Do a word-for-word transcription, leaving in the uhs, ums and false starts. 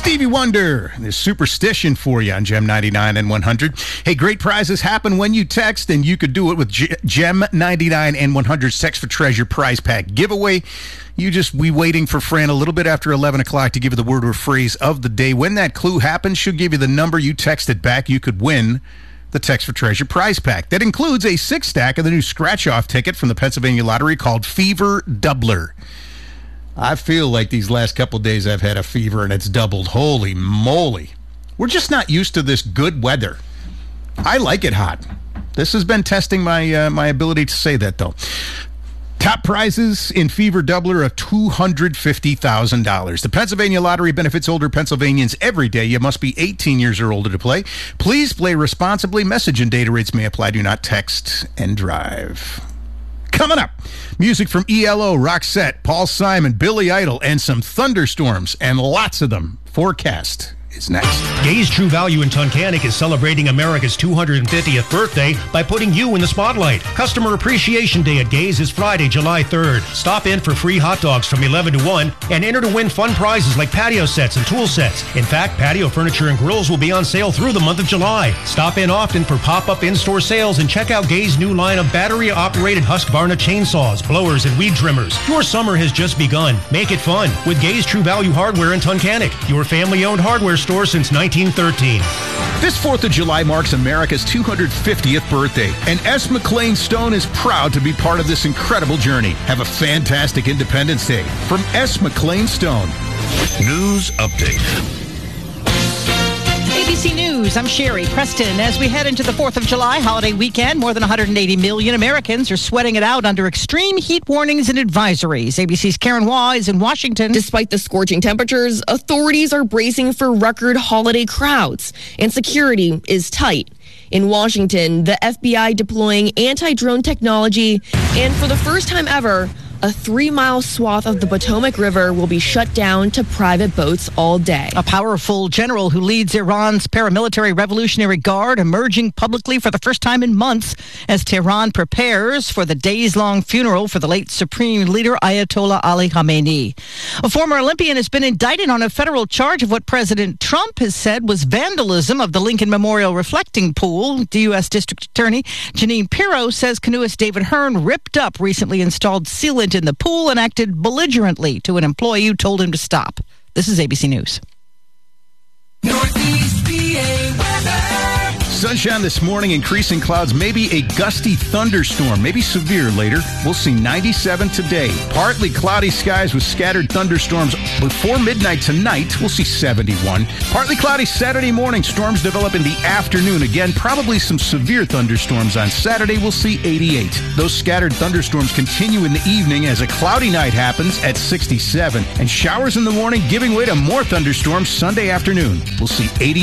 Stevie Wonder, there's Superstition for you on Gem ninety-nine and one hundred. Hey, great prizes happen when you text, and you could do it with G- Gem ninety-nine and one hundred Sex for Treasure prize pack giveaway. You just, we waiting for Fran a little bit after eleven o'clock to give you the word or phrase of the day. When that clue happens, she'll give you the number. You text it back. You could win the Text for Treasure prize pack. That includes a six-stack of the new scratch-off ticket from the Pennsylvania Lottery called Fever Doubler. I feel like these last couple days I've had a fever and it's doubled. Holy moly. We're just not used to this good weather. I like it hot. This has been testing my uh, my ability to say that, though. Top prizes in Fever Doubler of two hundred fifty thousand dollars. The Pennsylvania Lottery benefits older Pennsylvanians every day. You must be eighteen years or older to play. Please play responsibly. Message and data rates may apply. Do not text and drive. Coming up, music from E L O, Roxette, Paul Simon, Billy Idol, and some thunderstorms, and lots of them. Forecast is next. Gaze True Value in Tunkhannock is celebrating America's two hundred fiftieth birthday by putting you in the spotlight. Customer Appreciation Day at Gaze is Friday, July third. Stop in for free hot dogs from eleven to one and enter to win fun prizes like patio sets and tool sets. In fact, patio furniture and grills will be on sale through the month of July. Stop in often for pop-up in-store sales and check out Gaze's new line of battery-operated Husqvarna chainsaws, blowers, and weed trimmers. Your summer has just begun. Make it fun with Gaze True Value Hardware in Tunkhannock, your family-owned hardware store since nineteen thirteen. This fourth of July marks America's two hundred fiftieth birthday, and S. McLean Stone is proud to be part of this incredible journey. Have a fantastic Independence Day from S. McLean Stone. News update. A B C News, I'm Sherry Preston. As we head into the fourth of July holiday weekend, more than one hundred eighty million Americans are sweating it out under extreme heat warnings and advisories. A B C's Karen Waugh is in Washington. Despite the scorching temperatures, authorities are bracing for record holiday crowds, and security is tight. In Washington, the F B I deploying anti-drone technology, and for the first time ever, a three-mile swath of the Potomac River will be shut down to private boats all day. A powerful general who leads Iran's paramilitary Revolutionary Guard emerging publicly for the first time in months as Tehran prepares for the days-long funeral for the late Supreme Leader Ayatollah Ali Khamenei. A former Olympian has been indicted on a federal charge of what President Trump has said was vandalism of the Lincoln Memorial reflecting pool. The U S District Attorney Janine Pirro says canoeist David Hearn ripped up recently installed sealant in the pool and acted belligerently to an employee who told him to stop. This is A B C News. Northeast P A weather. Sunshine this morning, increasing clouds, maybe a gusty thunderstorm, maybe severe later. We'll see ninety-seven today. Partly cloudy skies with scattered thunderstorms before midnight tonight. We'll see seventy-one. Partly cloudy Saturday morning. Storms develop in the afternoon. Again, probably some severe thunderstorms on Saturday. We'll see eighty-eight. Those scattered thunderstorms continue in the evening as a cloudy night happens at sixty-seven. And showers in the morning giving way to more thunderstorms Sunday afternoon. We'll see eighty.